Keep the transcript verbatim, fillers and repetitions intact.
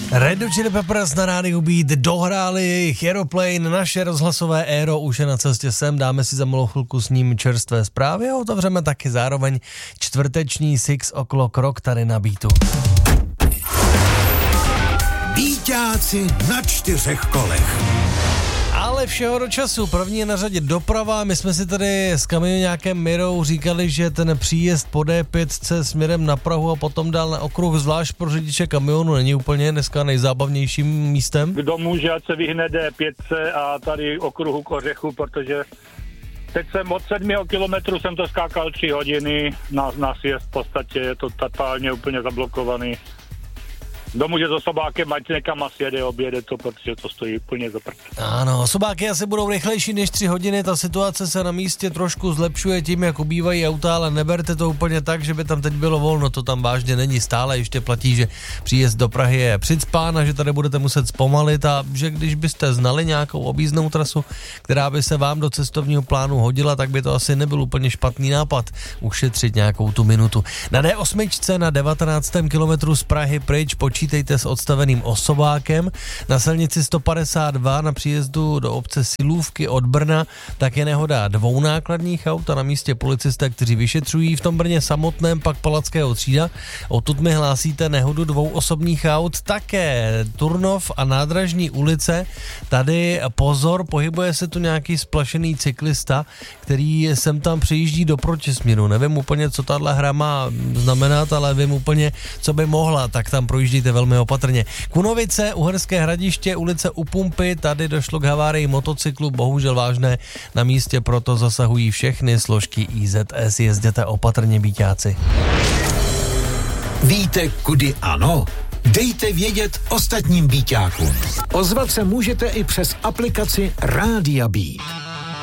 Red Hot Chili Peppers na rádiu Beat dohráli jejich Aeroplane, naše rozhlasové éro už je na cestě sem, dáme si za malou chvilku s ním čerstvé zprávy a otevřeme taky zároveň čtvrteční Six O'Clock Rock tady na Beatu. Bíťáci na čtyřech kolech. Ale všeho do času, první je na řadě doprava, my jsme si tady s kamionákem Mirou říkali, že ten příjezd po D pět směrem na Prahu a potom dál na okruh, zvlášť pro řidiče kamionu, není úplně dneska nejzábavnějším místem. Kdo může, ať se vyhne D pět a tady okruhu k Ořechu, protože teď jsem od sedmého kilometru jsem to skákal tři hodiny, na, na sjezd v podstatě je to totálně úplně zablokovaný. Kdo může s osobákem, ať někam asi jede, objede to, protože to stojí úplně za prd. Ano, osobáky asi budou rychlejší než tři hodiny, ta situace se na místě trošku zlepšuje tím, jak ubývají auta, ale neberte to úplně tak, že by tam teď bylo volno, to tam vážně není, stále ještě platí, že příjezd do Prahy je přicpán a že tady budete muset zpomalit a že když byste znali nějakou objízdnou trasu, která by se vám do cestovního plánu hodila, tak by to asi nebyl úplně špatný nápad ušetřit nějakou tu minutu. Na D osm na devatenáctém kilometru z Prahy pryč počítejte s odstaveným osobákem. Na silnici sto padesát dva na příjezdu do obce Silůvky od Brna tak je nehoda dvou nákladních aut a na místě policisté, kteří vyšetřují. V tom Brně samotném pak Palackého třída. Odtud mi hlásíte nehodu dvou osobních aut. Také Turnov a Nádražní ulice. Tady pozor, pohybuje se tu nějaký splašený cyklista, který sem tam přijíždí do protisměru. Nevím úplně, co tahle hra má znamenat, ale vím úplně, co by mohla, tak tam projíždíte velmi opatrně. Kunovice, Uherské Hradiště, ulice U Pumpy, tady došlo k havárii motocyklu, bohužel vážné, na místě proto zasahují všechny složky I Z S, jezděte opatrně, bíťáci. Víte, kudy ano? Dejte vědět ostatním bíťákům. Ozvat se můžete i přes aplikaci Rádia Beat.